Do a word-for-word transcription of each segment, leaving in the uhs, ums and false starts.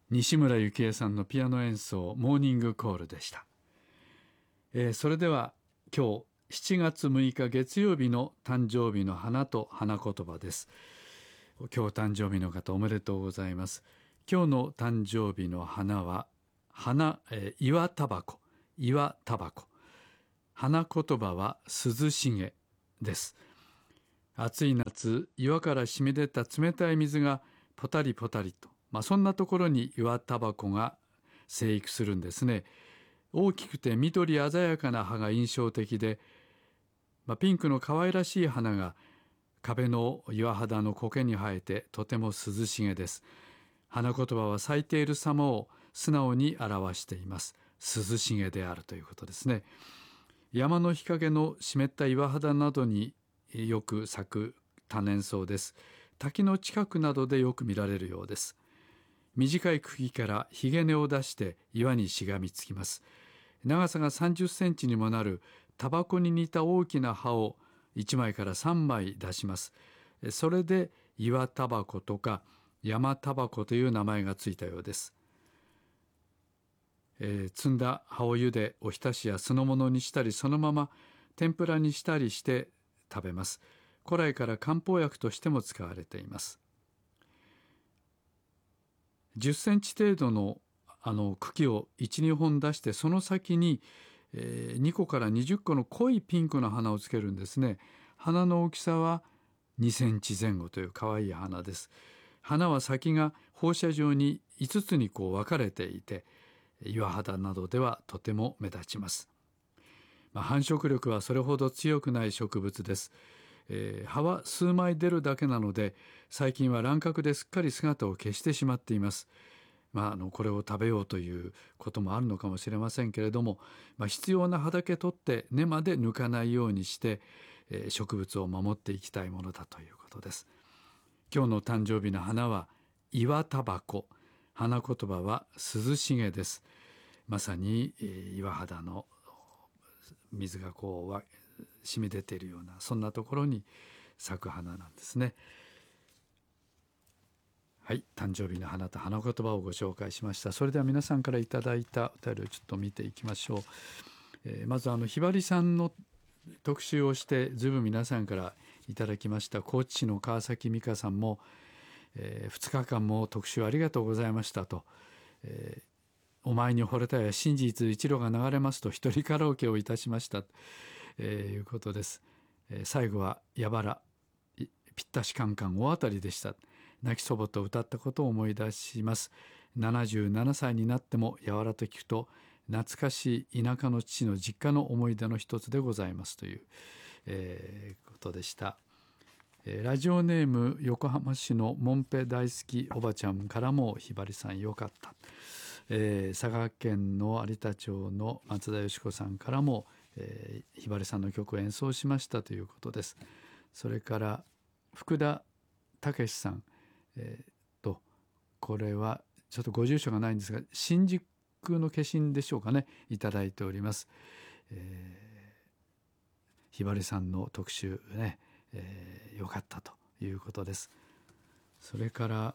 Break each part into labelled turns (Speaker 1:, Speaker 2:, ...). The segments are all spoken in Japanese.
Speaker 1: 西村幸恵さんのピアノ演奏モーニングコールでした。えー、それでは今日しちがつむいか月曜日の誕生日の花と花言葉です。今日誕生日の方おめでとうございます。今日の誕生日の花は花、えー、岩タバコ岩タバコ。花言葉は涼しげです。暑い夏、岩から染み出た冷たい水がポタリポタリと、まあ、そんなところに岩タバコが生育するんですね。大きくて緑鮮やかな葉が印象的で、まあ、ピンクの可愛らしい花が壁の岩肌の苔に生えてとても涼しげです。花言葉は咲いている様を素直に表しています。涼しげであるということですね。山の日陰の湿った岩肌などによく咲く多年草です。滝の近くなどでよく見られるようです。短い茎からひげ根を出して岩にしがみつきます。長さがさんじゅっセンチにもなるタバコに似た大きな葉をいちまいからさんまい出します。それで岩タバコとか山タバコという名前がついたようです。えー、摘んだ葉を茹でおひたしや酢の物にしたり、そのまま天ぷらにしたりして食べます。古来から漢方薬としても使われています。じゅっセンチ程度のあの茎をいち、にほん出して、その先に、えー、にこからにじゅっこの濃いピンクの花をつけるんですね。花の大きさはにセンチぜん後という可愛い花です。花は先が放射状にいつつにこう分かれていて、岩肌などではとても目立ちます。まあ、繁殖力はそれほど強くない植物です。えー、葉は数枚出るだけなので、最近は乱獲ですっかり姿を消してしまっています。まあ、あのこれを食べようということもあるのかもしれませんけれども、まあ、必要な葉だけ取って根まで抜かないようにして、えー、植物を守っていきたいものだということです。今日の誕生日の花は岩タバコ。花言葉は涼しげです。まさに、えー、岩肌の水がこう染み出ているような、そんなところに咲く花なんですね。はい、誕生日の花と花言葉をご紹介しました。それでは皆さんからいただいたお便りをちょっと見ていきましょう。えー、まずあのひばりさんの特集をしてずいぶん皆さんからいただきました。高知市の川崎美香さんも、えー、ふつかかんも特集ありがとうございましたと、えー、お前に惚れたや真実一路が流れますと一人カラオケをいたしました、えー、いうことです。えー、最後はやばらぴったしカンカン大当たりでした。泣きそぼと歌ったことを思い出します。ななじゅうななさいになってもやわらと聞くと懐かしい田舎の父の実家の思い出の一つでございますという、えー、ことでした。えー、ラジオネーム横浜市のもんぺ大好きおばちゃんからもひばりさんよかった、えー、佐賀県の有田町の松田よし子さんからも、えー、ひばりさんの曲を演奏しましたということです。それから福田武さん、えー、とこれはちょっとご住所がないんですが新宿の化身でしょうかね、いただいております。えー、ひばりさんの特集ね、えー、よかったということです。それから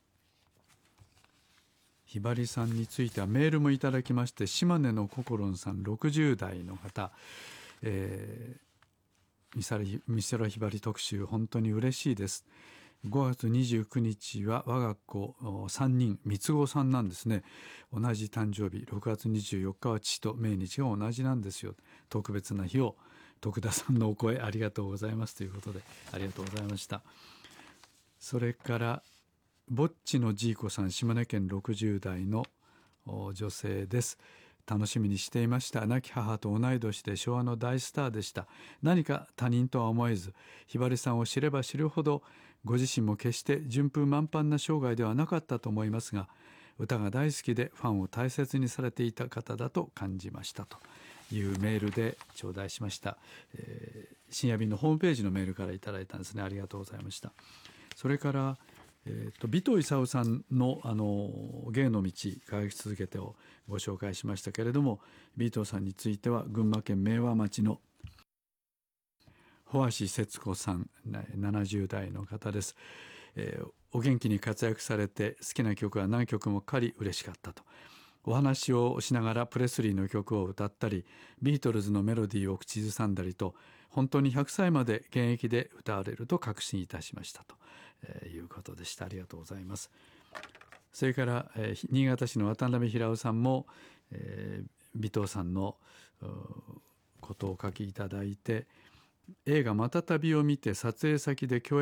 Speaker 1: ひばりさんについてはメールもいただきまして、島根のこころんさんろくじゅう代の方、えー、美空ひばり特集本当に嬉しいです。ごがつにじゅうくにちは我が子さんにん三つ子さんなんですね。同じ誕生日ろくがつにじゅうよっかは父と命日が同じなんですよ。特別な日を徳田さんのお声ありがとうございますということでありがとうございました。それからぼっちのじいこさん、島根県ろくじゅう代の女性です。楽しみにしていました。亡き母と同い年で昭和の大スターでした。何か他人とは思えず、ひばりさんを知れば知るほどご自身も決して順風満帆な生涯ではなかったと思いますが、歌が大好きでファンを大切にされていた方だと感じましたというメールで頂戴しました。えー、深夜便のホームページのメールからいただいたんですね。ありがとうございました。それからえー、と尾藤勲さんのあの芸の道輝き続けてをご紹介しましたけれども、尾藤さんについては群馬県明和町の保橋節子さんななじゅう代の方です。 えーお元気に活躍されて好きな曲は何曲もかり嬉しかったと。お話をしながらプレスリーの曲を歌ったり、ビートルズのメロディーを口ずさんだりと、本当にひゃくさいまで現役で歌われると確信いたしましたと、えーいうことでした。ありがとうございます。それから、えー新潟市の渡辺平夫さんも、えー、尾藤さんのことをお書きいただいて、映画「またたび」を見て撮影先で共演